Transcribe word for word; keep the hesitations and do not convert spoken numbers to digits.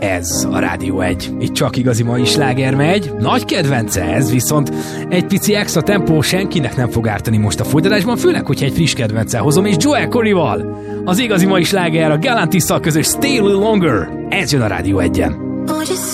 Ez a Rádió egy. Itt csak igazi mai sláger megy. Nagy kedvence ez, viszont egy pici extra tempó senkinek nem fog ártani most a folytatásban, főleg, hogyha egy friss kedvencel hozom, és Joel Corryval. Az igazi mai sláger a Galantisszal közös Stay a Little Longer. Ez jön a Rádió egyen.